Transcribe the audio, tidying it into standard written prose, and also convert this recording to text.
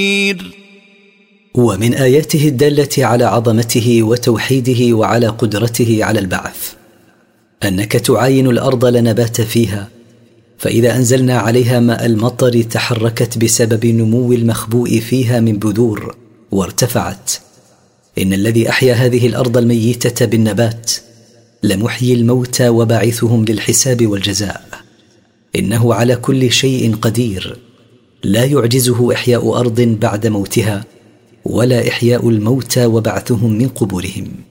ومن آياته الدالة على عظمته وتوحيده وعلى قدرته على البعث أنك تعاين الأرض لا نبات فيها، فإذا أنزلنا عليها ماء المطر تحركت بسبب نمو المخبوء فيها من بذور وارتفعت. إن الذي أحيا هذه الأرض الميتة بالنبات لمحيي الموتى وباعثهم للحساب والجزاء. إنه على كل شيء قدير، لا يعجزه إحياء أرض بعد موتها ولا إحياء الموتى وبعثهم من قبورهم.